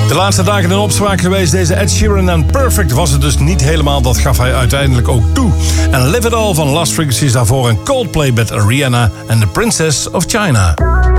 De laatste dagen een opspraak geweest. Deze Ed Sheeran en Perfect was het dus niet helemaal. Dat gaf hij uiteindelijk ook toe. En Live It All van Lost Frequencies daarvoor een Coldplay met Rihanna en The Princess of China.